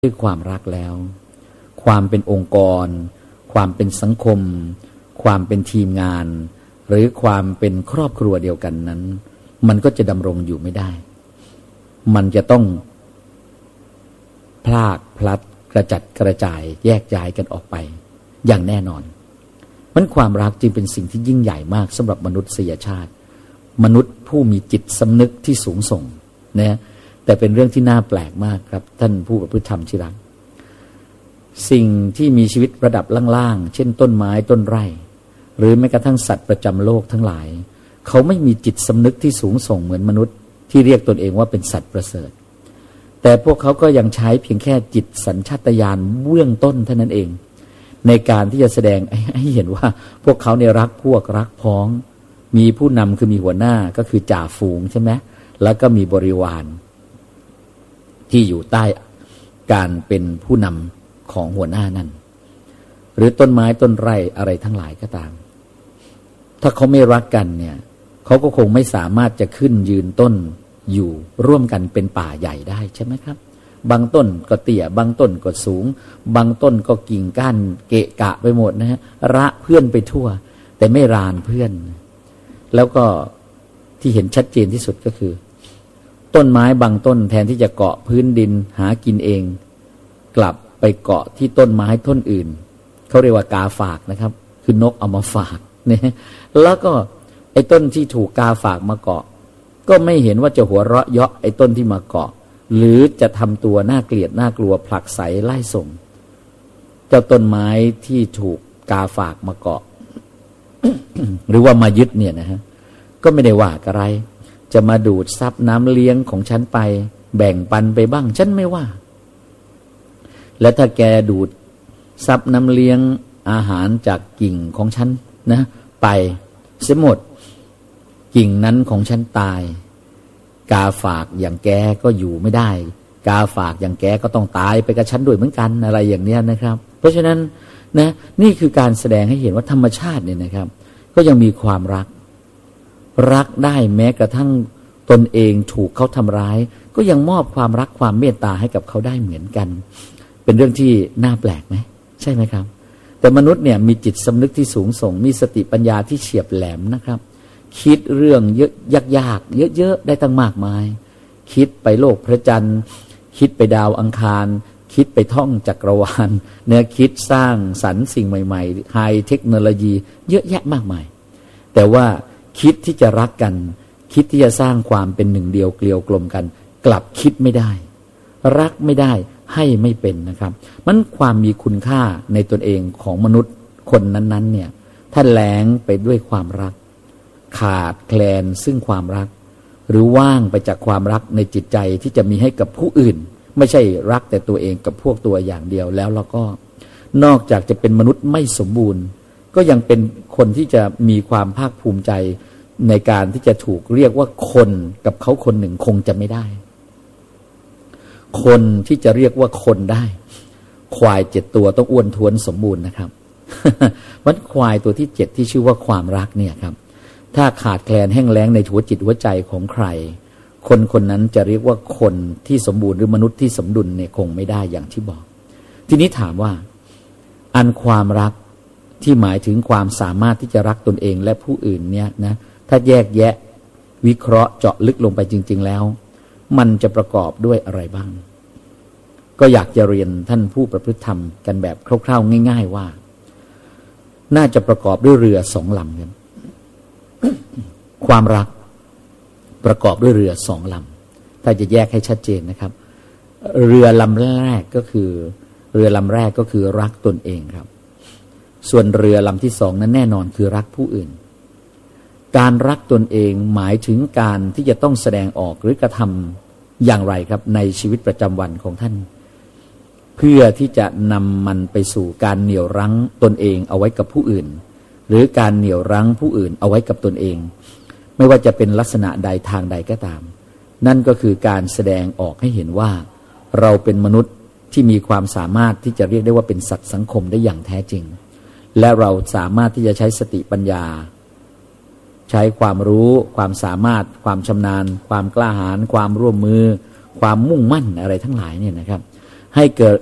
ด้วยความรักแล้วความเป็นองค์กรความเป็นสังคมความเป็นทีมงานหรือความเป็นครอบครัวเดียวกันนั้นมันก็จะดำรงอยู่ไม่ได้มันจะต้องพลากพลัดกระจัดกระจายแยกย้ายกันออกไปอย่างแน่นอนมันความรักจึงเป็นสิ่งที่ยิ่งใหญ่มากสำหรับมนุษยชาติมนุษย์ผู้มีจิตสำนึกที่สูงส่งนะแต่เป็นเรื่องที่น่าแปลกมากครับท่านผู้ประพฤติธรรมที่รักสิ่งที่มีชีวิตระดับล่างๆเช่นต้นไม้ต้นไร่หรือแม้กระทั่งสัตว์ประจำโลกทั้งหลายเขาไม่มีจิตสำนึกที่สูงส่งเหมือนมนุษย์ที่เรียกตนเองว่าเป็นสัตว์ประเสริฐแต่พวกเขาก็ยังใช้เพียงแค่จิตสัญชาตญาณเบื้องต้นเท่านั้นเองในการที่จะแสดงให้เห็นว่าพวกเขาเนี่ยรักพวกรักพ้องมีผู้นำคือมีหัวหน้าก็คือจ่าฝูงใช่ไหมแล้วก็มีบริวารที่อยู่ใต้การเป็นผู้นำของหัวหน้านั่นหรือต้นไม้ต้นไร่อะไรทั้งหลายก็ตามถ้าเขาไม่รักกันเนี่ยเขาก็คงไม่สามารถจะขึ้นยืนต้นอยู่ร่วมกันเป็นป่าใหญ่ได้ใช่ไหมครับบางต้นก็เตี้ยบางต้นก็สูงบางต้นก็กิ่งก้านเกะกะไปหมดนะฮะระเพื่อนไปทั่วแต่ไม่รานเพื่อนแล้วก็ที่เห็นชัดเจนที่สุดก็คือต้นไม้บางต้นแทนที่จะเกาะพื้นดินหากินเองกลับไปเกาะที่ต้นไม้ต้นอื่นเขาเรียกว่ากาฝากนะครับคือนกเอามาฝากเนี่ยแล้วก็ไอ้ต้นที่ถูกกาฝากมาเกาะก็ไม่เห็นว่าจะหัวเราะเยาะไอ้ต้นที่มาเกาะหรือจะทำตัวน่าเกลียดน่ากลัวผลักไสไล่ส่งเจ้าต้นไม้ที่ถูกกาฝากมาเกาะ หรือว่ามายึดเนี่ยนะฮะก็ไม่ได้ว่าอะไรจะมาดูดซับน้ำเลี้ยงของฉันไปแบ่งปันไปบ้างฉันไม่ว่าและถ้าแกดูดซับน้ำเลี้ยงอาหารจากกิ่งของฉันนะไปเสียหมดกิ่งนั้นของฉันตายกาฝากอย่างแกก็อยู่ไม่ได้กาฝากอย่างแกก็ต้องตายไปกับฉันด้วยเหมือนกันอะไรอย่างเนี้ยนะครับเพราะฉะนั้นนะนี่คือการแสดงให้เห็นว่าธรรมชาติเนี่ยนะครับก็ยังมีความรักได้แม้กระทั่งตนเองถูกเขาทำร้ายก็ยังมอบความรักความเมตตาให้กับเขาได้เหมือนกันเป็นเรื่องที่น่าแปลกไหมใช่ไหมครับแต่มนุษย์เนี่ยมีจิตสำนึกที่สูงส่งมีสติปัญญาที่เฉียบแหลมนะครับคิดเรื่องเยอะยากๆเยอะๆได้ตั้งมากมายคิดไปโลกพระจันทร์คิดไปดาวอังคารคิดไปท่องจักรวาลเนี่ยคิดสร้างสรรค์สิ่งใหม่ๆไฮเทคโนโลยีเยอะแยะมากมายแต่ว่าคิดที่จะรักกันคิดที่จะสร้างความเป็นหนึ่งเดียวเกลียวกลมกันกลับคิดไม่ได้รักไม่ได้ให้ไม่เป็นนะครับมันความมีคุณค่าในตนเองของมนุษย์คนนั้นๆเนี่ยถ้าแล้งไปด้วยความรักขาดแคลนซึ่งความรักหรือว่างไปจากความรักในจิตใจที่จะมีให้กับผู้อื่นไม่ใช่รักแต่ตัวเองกับพวกตัวอย่างเดียวแล้วเราก็นอกจากจะเป็นมนุษย์ไม่สมบูรณ์ก็ยังเป็นคนที่จะมีความภาคภูมิใจในการที่จะถูกเรียกว่าคนกับเขาคนหนึ่งคงจะไม่ได้คนที่จะเรียกว่าคนได้ควาย7ตัวต้องอ้วนท้วนสมบูรณ์นะครับ มันควายตัวที่7ที่ชื่อว่าความรักเนี่ยครับถ้าขาดแคลนแห้งแล้งในหัวจิตหัวใจของใครคนคนนั้นจะเรียกว่าคนที่สมบูรณ์หรือมนุษย์ที่สมดุลเนี่ยคงไม่ได้อย่างที่บอกทีนี้ถามว่าอันความรักที่หมายถึงความสามารถที่จะรักตนเองและผู้อื่นเนี่ยนะถ้าแยกแยะวิเคราะห์เจาะลึกลงไปจริงๆแล้วมันจะประกอบด้วยอะไรบ้างก็อยากจะเรียนท่านผู้ประพฤติธรรมกันแบบคร่าวๆง่ายๆว่าน่าจะประกอบด้วยเรือ2 ลำครับความรักประกอบด้วยเรือ2 ลำถ้าจะแยกให้ชัดเจนนะครับเรือลำแรกก็คือรักตนเองครับส่วนเรือลำที่2นั้นแน่นอนคือรักผู้อื่นการรักตนเองหมายถึงการที่จะต้องแสดงออกหรือกระทำอย่างไรครับในชีวิตประจำวันของท่านเพื่อที่จะนำมันไปสู่การเหนี่ยวรั้งตนเองเอาไว้กับผู้อื่นหรือการเหนี่ยวรั้งผู้อื่นเอาไว้กับตนเองไม่ว่าจะเป็นลักษณะใดทางใดก็ตามนั่นก็คือการแสดงออกให้เห็นว่าเราเป็นมนุษย์ที่มีความสามารถที่จะเรียกได้ว่าเป็นสัตว์สังคมได้อย่างแท้จริงและเราสามารถที่จะใช้สติปัญญาใช้ความรู้ความสามารถความชำนาญความกล้าหาญความร่วมมือความมุ่งมั่นอะไรทั้งหลายเนี่ยนะครับให้เกิด